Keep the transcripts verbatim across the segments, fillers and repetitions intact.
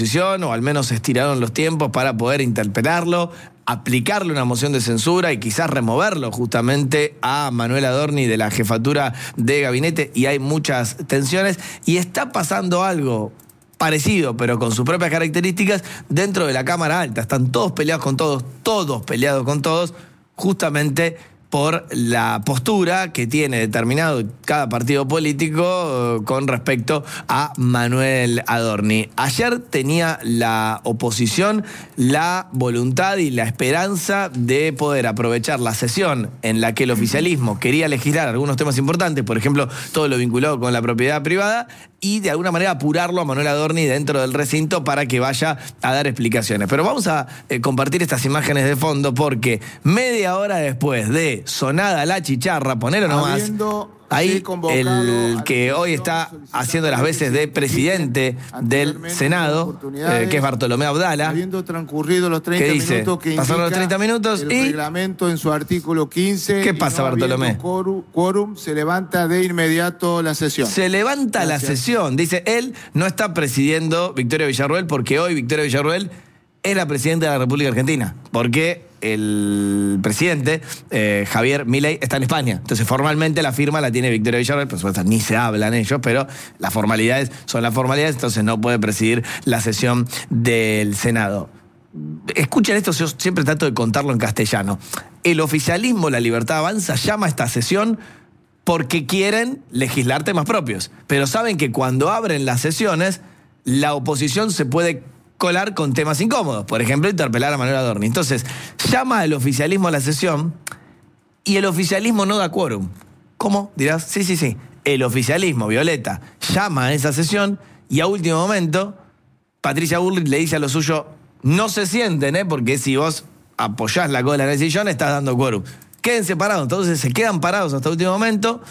o al menos estiraron los tiempos para poder interpelarlo, aplicarle una moción de censura y quizás removerlo justamente a Manuel Adorni de la jefatura de gabinete, y hay muchas tensiones y está pasando algo parecido, pero con sus propias características dentro de la Cámara Alta. Están todos peleados con todos, todos peleados con todos, justamente por la postura que tiene determinado cada partido político eh, con respecto a Manuel Adorni. Ayer tenía la oposición la voluntad y la esperanza de poder aprovechar la sesión en la que el oficialismo quería legislar algunos temas importantes, por ejemplo, todo lo vinculado con la propiedad privada, y de alguna manera apurarlo a Manuel Adorni dentro del recinto para que vaya a dar explicaciones. Pero vamos a eh, compartir estas imágenes de fondo porque media hora después de sonada la chicharra, ponelo nomás, Habiendo, ahí el que hoy está haciendo las veces de presidente del Senado, eh, que es Bartolomé Abdala, habiendo transcurrido los treinta minutos que pasaron los treinta minutos el y reglamento en su artículo quince. ¿Qué pasa, no Bartolomé? Quórum, se levanta de inmediato la sesión. Se levanta Gracias. la sesión. Dice, él no está presidiendo Victoria Villarruel porque hoy Victoria Villarruel es la presidenta de la República Argentina. Porque el presidente, eh, Javier Milei, está en España. Entonces, formalmente la firma la tiene Victoria Villarruel. Por supuesto, ni se hablan ellos, pero las formalidades son las formalidades, entonces no puede presidir la sesión del Senado. Escuchen esto, yo siempre trato de contarlo en castellano. El oficialismo, La Libertad Avanza, llama a esta sesión porque quieren legislar temas propios. Pero saben que cuando abren las sesiones, la oposición se puede colar con temas incómodos. Por ejemplo, interpelar a Manuel Adorni. Entonces, llama el oficialismo a la sesión y el oficialismo no da quórum. ¿Cómo? Dirás, sí, sí, sí. El oficialismo, Violeta, llama a esa sesión y a último momento, Patricia Bullrich le dice a lo suyo, no se sienten, ¿eh? Porque si vos apoyás la cola en el sillón, estás dando quórum. Quédense parados. Entonces se quedan parados hasta el último momento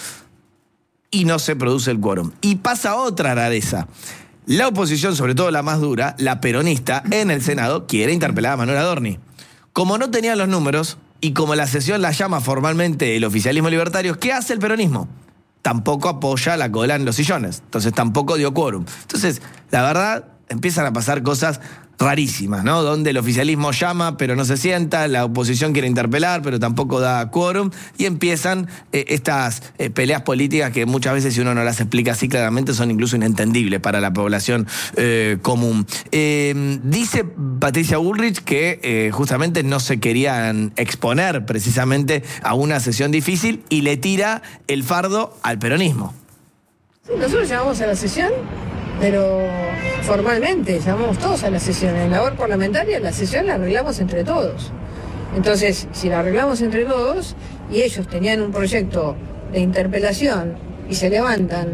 y no se produce el quórum. Y pasa otra rareza. La oposición, sobre todo la más dura, la peronista, en el Senado, quiere interpelar a Manuel Adorni. Como no tenían los números, y como la sesión la llama formalmente el oficialismo libertario, ¿qué hace el peronismo? Tampoco apoya la cola en los sillones. Entonces tampoco dio quórum. Entonces, la verdad, empiezan a pasar cosas rarísimas, ¿no? Donde el oficialismo llama, pero no se sienta, la oposición quiere interpelar, pero tampoco da quórum, y empiezan eh, estas eh, peleas políticas que muchas veces, si uno no las explica así claramente, son incluso inentendibles para la población eh, común. Eh, dice Patricia Bullrich que eh, justamente no se querían exponer precisamente a una sesión difícil y le tira el fardo al peronismo. Sí, nosotros llamamos a la sesión, pero formalmente llamamos todos a la sesión. En labor parlamentaria la sesión la arreglamos entre todos. Entonces, si la arreglamos entre todos y ellos tenían un proyecto de interpelación y se levantan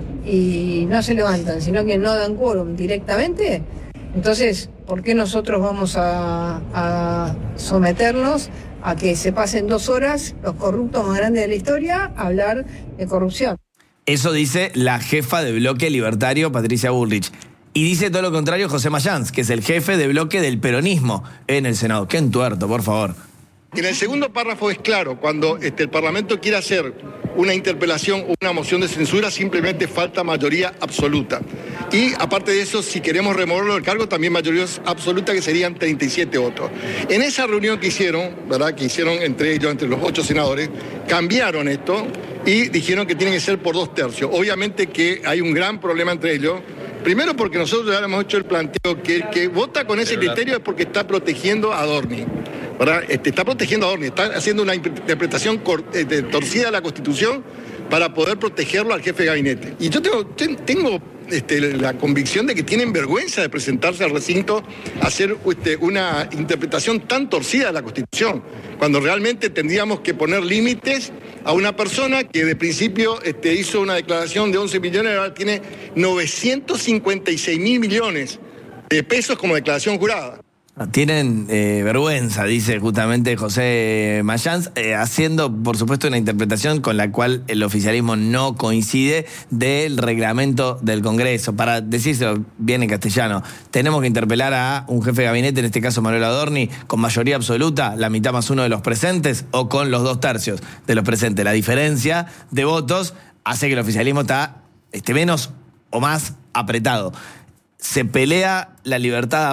y no se levantan, sino que no dan quórum directamente, entonces, ¿por qué nosotros vamos a, a someternos a que se pasen dos horas los corruptos más grandes de la historia a hablar de corrupción? Eso dice la jefa de bloque libertario, Patricia Bullrich. Y dice todo lo contrario José Mayans, que es el jefe de bloque del peronismo en el Senado. ¡Qué entuerto, por favor! En el segundo párrafo es claro, cuando este, el Parlamento quiere hacer una interpelación o una moción de censura, simplemente falta mayoría absoluta. Y aparte de eso, si queremos removerlo del cargo, también mayoría absoluta, que serían treinta y siete votos. En esa reunión que hicieron, ¿verdad? Que hicieron entre ellos, entre los ocho senadores, cambiaron esto y dijeron que tiene que ser por dos tercios. Obviamente que hay un gran problema entre ellos. Primero porque nosotros ya hemos hecho el planteo que el que vota con ese criterio es porque está protegiendo a Adorni. ¿Verdad? Este, está protegiendo a Adorni, está haciendo una interpretación eh, torcida de la Constitución para poder protegerlo al jefe de gabinete. Y yo tengo, tengo este, la convicción de que tienen vergüenza de presentarse al recinto a hacer este, una interpretación tan torcida de la Constitución, cuando realmente tendríamos que poner límites a una persona que de principio este, hizo una declaración de once millones, ahora tiene novecientos cincuenta y seis mil millones de pesos como declaración jurada. Tienen eh, vergüenza, dice justamente José Mayans, eh, haciendo, por supuesto, una interpretación con la cual el oficialismo no coincide del reglamento del Congreso. Para decírselo bien en castellano, tenemos que interpelar a un jefe de gabinete, en este caso Manuel Adorni, con mayoría absoluta, la mitad más uno de los presentes, o con los dos tercios de los presentes. La diferencia de votos hace que el oficialismo está este, menos o más apretado. Se pelea la libertad